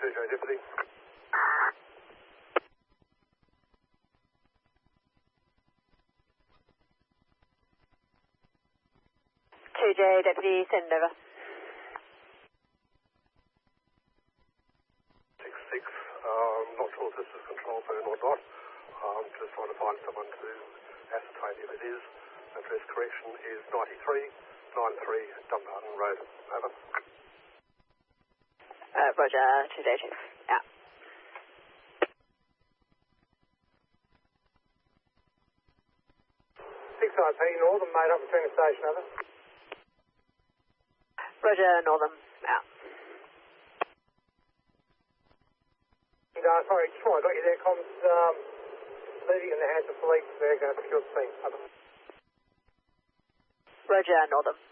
2J Deputy. 2J Deputy, send over. 66, not sure if this is control phone or not. Just trying to find someone to ascertain if it is. Address correction is 9393 Dumbarton Road. Over. Roger, 2J Chief. Out. 6IP Northern, made up between the station, over. Roger, Northern. Out. And, sorry, just while I got you there, comms, leaving in the hands of police, they're going to procure the scene. Over. Roger, Northern.